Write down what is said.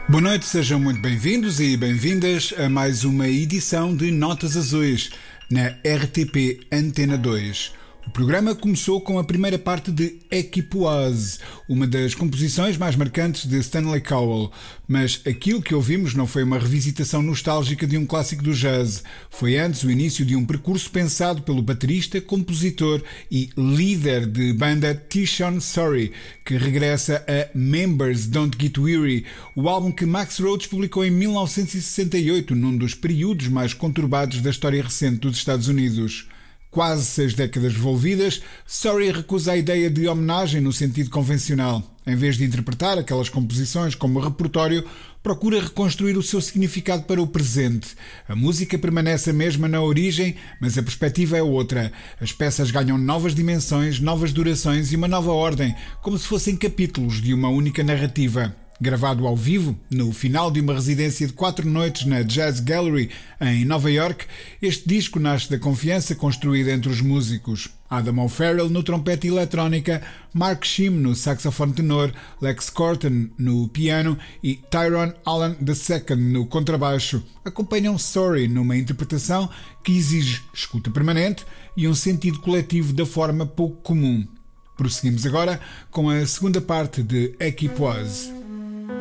Boa noite, sejam muito bem-vindos e bem-vindas a mais uma edição de Notas Azuis na RTP Antena 2. O programa começou com a primeira parte de Equipoise, uma das composições mais marcantes de Stanley Cowell, mas aquilo que ouvimos não foi uma revisitação nostálgica de um clássico do jazz, foi antes o início de um percurso pensado pelo baterista, compositor e líder de banda Tishon Sorry, que regressa a Members Don't Get Weary, o álbum que Max Roach publicou em 1968, num dos períodos mais conturbados da história recente dos Estados Unidos. Quase 6 décadas envolvidas, Sorry recusa a ideia de homenagem no sentido convencional. Em vez de interpretar aquelas composições como repertório, procura reconstruir o seu significado para o presente. A música permanece a mesma na origem, mas a perspectiva é outra. As peças ganham novas dimensões, novas durações e uma nova ordem, como se fossem capítulos de uma única narrativa. Gravado ao vivo, no final de uma residência de 4 noites na Jazz Gallery, em Nova York, este disco nasce da confiança construída entre os músicos. Adam O'Farrell no trompete e eletrónica, Mark Shim no saxofone tenor, Lex Corton no piano e Tyrone Allen II no contrabaixo acompanham Sorry numa interpretação que exige escuta permanente e um sentido coletivo da forma pouco comum. Prosseguimos agora com a segunda parte de Equipoise.